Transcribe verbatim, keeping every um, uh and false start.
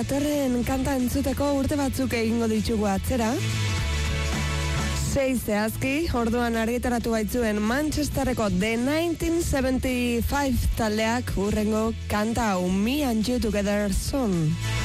Datorren kanta entzuteko urte batzuk egingo ditugu atzera. Sei zehazki, orduan argitaratu baitzuen Manchesterreko The nineteen seventy-five taldeak urrengo kanta hau, Me and You Together Soon.